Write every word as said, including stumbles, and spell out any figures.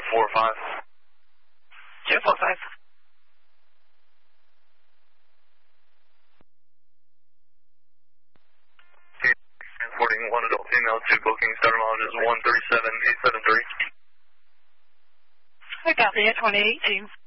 four five. two four five. Transporting one adult female to booking, starter mileage is one thirty-seven eight seven three. I got the twenty eighteen.